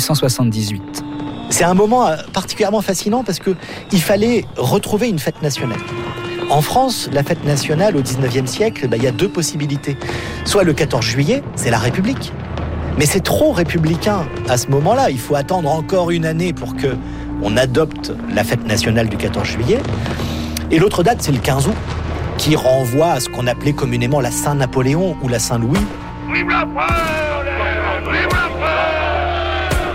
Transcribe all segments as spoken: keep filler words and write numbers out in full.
cent soixante-dix-huit. C'est un moment particulièrement fascinant parce qu'il fallait retrouver une fête nationale. En France, la fête nationale au dix-neuvième siècle, bah, y a deux possibilités. Soit le quatorze juillet, c'est la République. Mais c'est trop républicain à ce moment-là. Il faut attendre encore une année pour qu'on adopte la fête nationale du quatorze juillet. Et l'autre date, c'est le quinze août, qui renvoie à ce qu'on appelait communément la Saint-Napoléon ou la Saint-Louis. Vive la France ! Vive la France !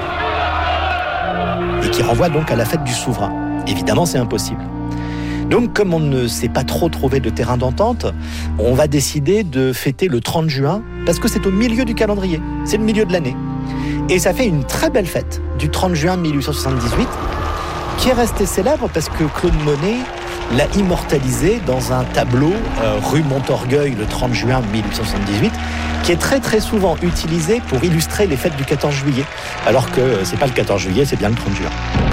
Et qui renvoie donc à la fête du souverain. Évidemment, c'est impossible. Donc, comme on ne s'est pas trop trouvé de terrain d'entente, on va décider de fêter le trente juin, parce que c'est au milieu du calendrier, c'est le milieu de l'année. Et ça fait une très belle fête du trente juin mille huit cent soixante-dix-huit, qui est restée célèbre parce que Claude Monet l'a immortalisé dans un tableau euh, rue Montorgueil le trente juin mille huit cent soixante-dix-huit, qui est très très souvent utilisé pour illustrer les fêtes du quatorze juillet, alors que euh, c'est pas le quatorze juillet, c'est bien le trente juin.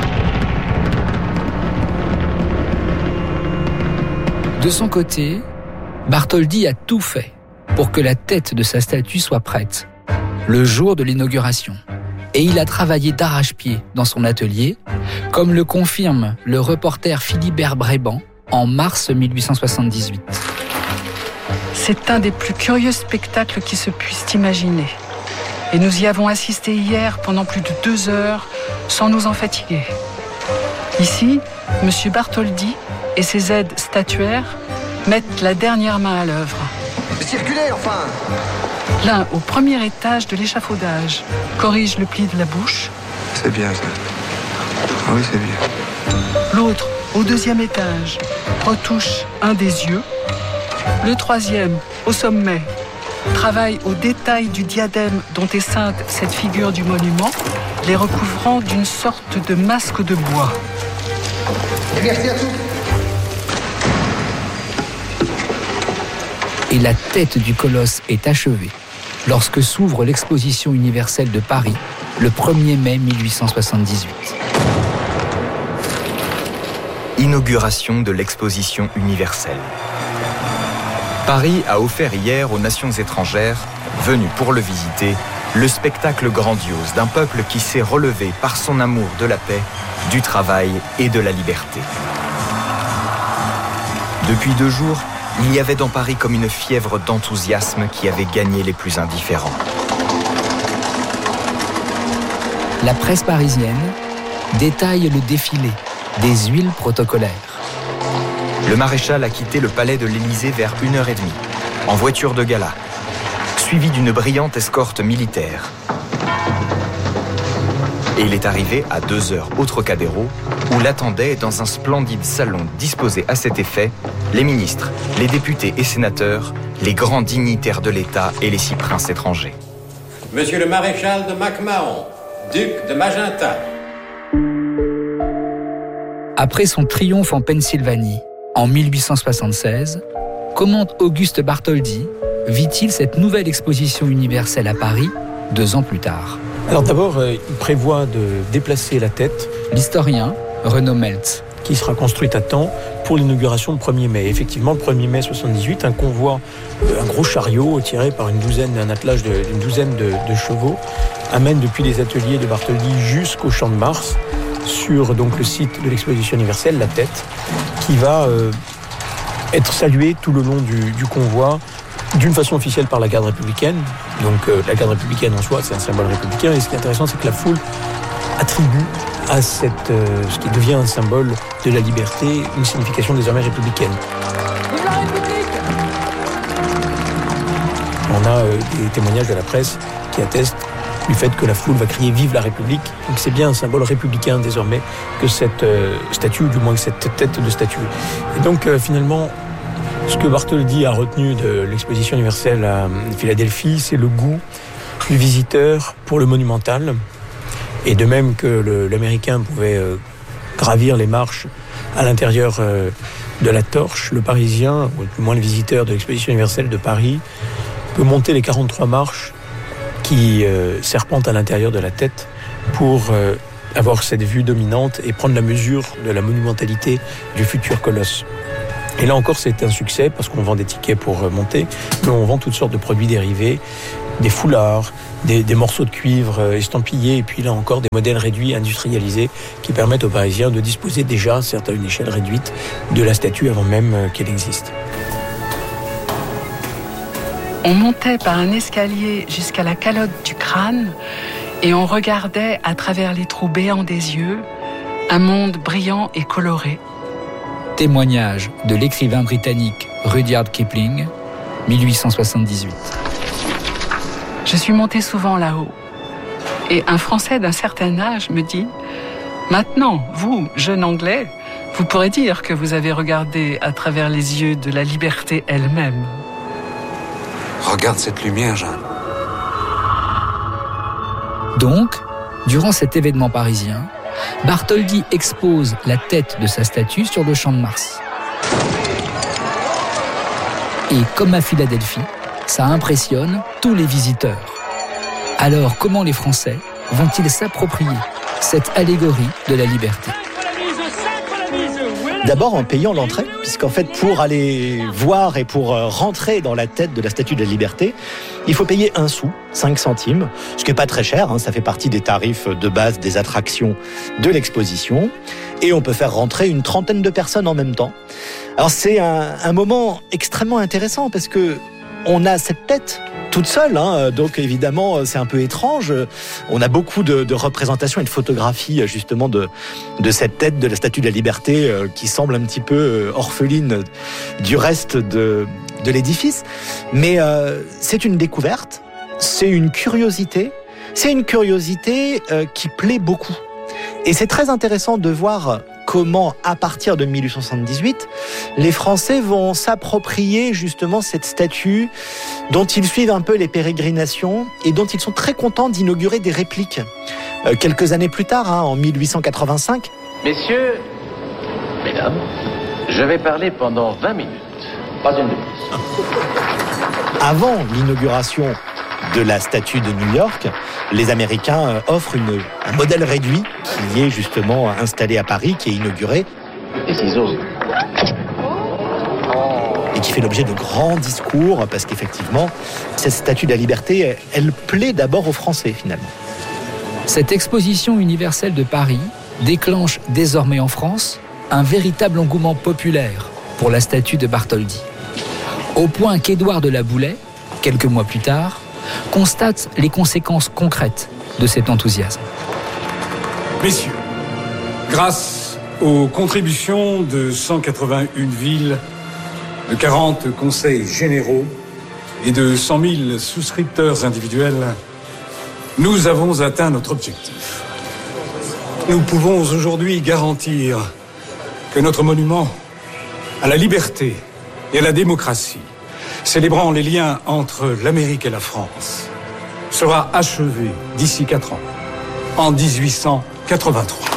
De son côté, Bartholdi a tout fait pour que la tête de sa statue soit prête, le jour de l'inauguration. Et il a travaillé d'arrache-pied dans son atelier, comme le confirme le reporter Philibert Bréban en mars mille huit cent soixante-dix-huit. C'est un des plus curieux spectacles qui se puisse imaginer. Et nous y avons assisté hier pendant plus de deux heures sans nous en fatiguer. Ici, M. Bartholdi et ses aides statuaires mettent la dernière main à l'œuvre. Circulez, enfin! L'un au premier étage de l'échafaudage corrige le pli de la bouche. C'est bien ça. Ah oui, c'est bien. L'autre au deuxième étage retouche un des yeux. Le troisième, au sommet, travaille au détail du diadème dont est ceinte cette figure du monument, les recouvrant d'une sorte de masque de bois. Et merci à tous. Et la tête du colosse est achevée lorsque s'ouvre l'exposition universelle de Paris le premier mai mille huit cent soixante-dix-huit. Inauguration de l'exposition universelle. Paris a offert hier aux nations étrangères, venues pour le visiter, le spectacle grandiose d'un peuple qui s'est relevé par son amour de la paix, du travail et de la liberté. Depuis deux jours, il y avait dans Paris comme une fièvre d'enthousiasme qui avait gagné les plus indifférents. La presse parisienne détaille le défilé des huiles protocolaires. Le maréchal a quitté le palais de l'Élysée vers une heure trente, en voiture de gala, suivi d'une brillante escorte militaire. Et il est arrivé à deux heures au Trocadéro, où l'attendaient dans un splendide salon disposé à cet effet les ministres, les députés et sénateurs, les grands dignitaires de l'État et les six princes étrangers. Monsieur le maréchal de MacMahon, duc de Magenta. Après son triomphe en Pennsylvanie, en mille huit cent soixante-seize, comment Auguste Bartholdi vit-il cette nouvelle exposition universelle à Paris deux ans plus tard? Alors d'abord, euh, il prévoit de déplacer la tête. L'historien Renaud Meltz. Qui sera construite à temps pour l'inauguration le premier mai. Effectivement, le premier mai soixante-dix-huit, un convoi, euh, un gros chariot tiré par une douzaine, un attelage de, d'une douzaine de, de chevaux, amène depuis les ateliers de Bartholdi jusqu'au Champ de Mars, sur donc le site de l'exposition universelle, la tête, qui va euh, être saluée tout le long du, du convoi, d'une façon officielle par la garde républicaine. Donc euh, la garde républicaine en soi, c'est un symbole républicain. Et ce qui est intéressant, c'est que la foule attribue à cette, euh, ce qui devient un symbole de la liberté, une signification désormais républicaine. Vive la République! On a euh, des témoignages de la presse qui attestent du fait que la foule va crier « Vive la République ». Donc c'est bien un symbole républicain désormais que cette euh, statue, ou du moins que cette tête de statue. Et donc euh, finalement, ce que Bartholdi a retenu de l'exposition universelle à Philadelphie, c'est le goût du visiteur pour le monumental. Et de même que le, l'Américain pouvait euh, gravir les marches à l'intérieur euh, de la torche, le Parisien, ou du moins le visiteur de l'exposition universelle de Paris, peut monter les quarante-trois marches qui euh, serpentent à l'intérieur de la tête pour euh, avoir cette vue dominante et prendre la mesure de la monumentalité du futur colosse. Et là encore, c'est un succès parce qu'on vend des tickets pour monter, mais on vend toutes sortes de produits dérivés des foulards, des, des morceaux de cuivre estampillés, et puis là encore des modèles réduits, industrialisés, qui permettent aux Parisiens de disposer déjà, certes à une échelle réduite, de la statue avant même qu'elle existe. On montait par un escalier jusqu'à la calotte du crâne et on regardait à travers les trous béants des yeux un monde brillant et coloré. Témoignage de l'écrivain britannique Rudyard Kipling, mille huit cent soixante-dix-huit. Je suis montée souvent là-haut et un Français d'un certain âge me dit « Maintenant, vous, jeune Anglais, vous pourrez dire que vous avez regardé à travers les yeux de la liberté elle-même. » Regarde cette lumière, Jeanne. Donc, durant cet événement parisien, Bartholdi expose la tête de sa statue sur le Champ de Mars. Et comme à Philadelphie, ça impressionne tous les visiteurs. Alors, comment les Français vont-ils s'approprier cette allégorie de la liberté ? D'abord en payant l'entrée, puisqu'en fait pour aller voir et pour rentrer dans la tête de la Statue de la Liberté, il faut payer un sou, cinq centimes, ce qui n'est pas très cher, hein, ça fait partie des tarifs de base des attractions de l'exposition, et on peut faire rentrer une trentaine de personnes en même temps. Alors c'est un, un moment extrêmement intéressant, parce que on a cette tête toute seule, hein, donc évidemment c'est un peu étrange. On a beaucoup de, de représentations et de photographies justement de, de cette tête de la Statue de la Liberté euh, qui semble un petit peu euh, orpheline du reste de, de l'édifice. Mais euh, c'est une découverte, c'est une curiosité, c'est une curiosité euh, qui plaît beaucoup. Et c'est très intéressant de voir comment, à partir de mille huit cent soixante-dix-huit, les Français vont s'approprier justement cette statue dont ils suivent un peu les pérégrinations et dont ils sont très contents d'inaugurer des répliques. Euh, quelques années plus tard, hein, en mille huit cent quatre-vingt-cinq. Messieurs, mesdames, je vais parler pendant vingt minutes. Pas une de plus. Avant l'inauguration de la statue de New York, les Américains offrent une, un modèle réduit qui est justement installé à Paris, qui est inauguré. Et ciseaux. Et qui fait l'objet de grands discours, parce qu'effectivement, cette statue de la liberté, elle plaît d'abord aux Français, finalement. Cette exposition universelle de Paris déclenche désormais en France un véritable engouement populaire pour la statue de Bartholdi. Au point qu'Édouard de la Boulaye, quelques mois plus tard, constate les conséquences concrètes de cet enthousiasme. Messieurs, grâce aux contributions de cent quatre-vingt-une villes, de quarante conseils généraux et de cent mille souscripteurs individuels, nous avons atteint notre objectif. Nous pouvons aujourd'hui garantir que notre monument à la liberté et à la démocratie, célébrant les liens entre l'Amérique et la France, sera achevé d'ici quatre ans, en dix-huit cent quatre-vingt-trois.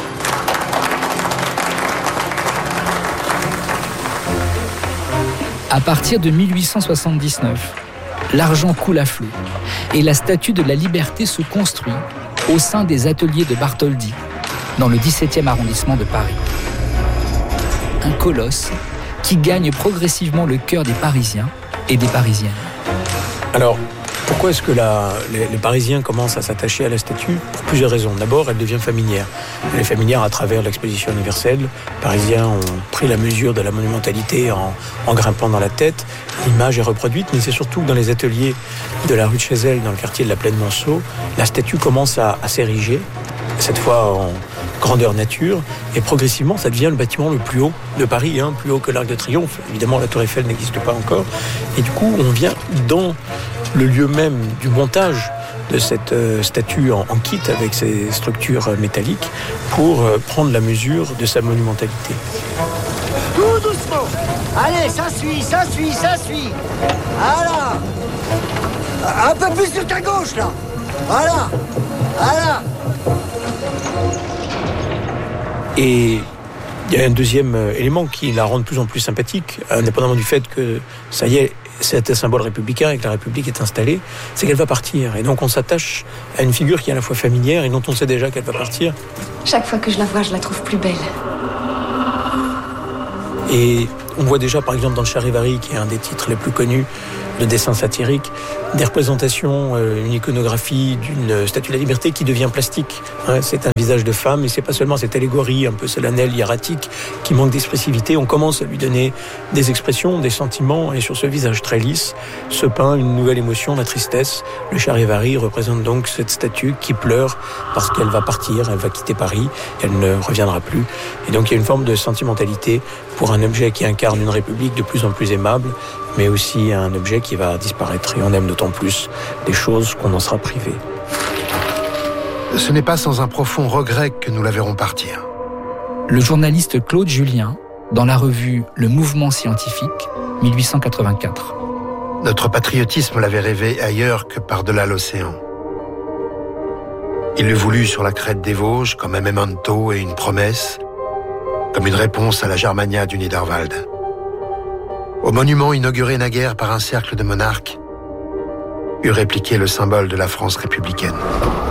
À partir de mille huit cent soixante-dix-neuf, l'argent coule à flot et la statue de la liberté se construit au sein des ateliers de Bartholdi, dans le dix-septième arrondissement de Paris. Un colosse qui gagne progressivement le cœur des Parisiens et des Parisiennes. Alors, pourquoi est-ce que la, les, les Parisiens commencent à s'attacher à la statue ? Pour plusieurs raisons. D'abord, elle devient familière. Elle est familière à travers l'exposition universelle. Les Parisiens ont pris la mesure de la monumentalité en, en grimpant dans la tête. L'image est reproduite, mais c'est surtout que dans les ateliers de la rue de Chazelle, dans le quartier de la Plaine Monceau, la statue commence à, à s'ériger, cette fois en grandeur nature, et progressivement, ça devient le bâtiment le plus haut de Paris, hein, plus haut que l'Arc de Triomphe. Évidemment, la Tour Eiffel n'existe pas encore. Et du coup, on vient dans le lieu même du montage de cette euh, statue en, en kit avec ses structures euh, métalliques pour euh, prendre la mesure de sa monumentalité. Tout doucement. Allez, ça suit, ça suit, ça suit. Voilà. Un peu plus sur ta gauche, là. Voilà. Voilà. Et il y a un deuxième élément qui la rend de plus en plus sympathique, indépendamment du fait que, ça y est, c'est un symbole républicain et que la République est installée, c'est qu'elle va partir. Et donc on s'attache à une figure qui est à la fois familière et dont on sait déjà qu'elle va partir. Chaque fois que je la vois, je la trouve plus belle. Et On voit déjà, par exemple, dans le Charivari, qui est un des titres les plus connus de dessin satirique, des représentations, euh, une iconographie d'une statue de la liberté qui devient plastique. Hein, c'est un visage de femme, et c'est pas seulement cette allégorie un peu solennelle, hiératique, qui manque d'expressivité. On commence à lui donner des expressions, des sentiments, et sur ce visage très lisse se peint une nouvelle émotion, la tristesse. Le Charivari représente donc cette statue qui pleure parce qu'elle va partir, elle va quitter Paris, elle ne reviendra plus. Et donc il y a une forme de sentimentalité pour un objet qui incarne une république de plus en plus aimable, mais aussi un objet qui va disparaître. Et on aime d'autant plus des choses qu'on en sera privé. Ce n'est pas sans un profond regret que nous la verrons partir. Le journaliste Claude Julien, dans la revue Le Mouvement Scientifique, mille huit cent quatre-vingt-quatre. Notre patriotisme l'avait rêvé ailleurs que par-delà l'océan. Il l'eût voulu sur la crête des Vosges comme un memento et une promesse, comme une réponse à la Germania du Niederwald. Au monument inauguré naguère par un cercle de monarques, eût répliqué le symbole de la France républicaine.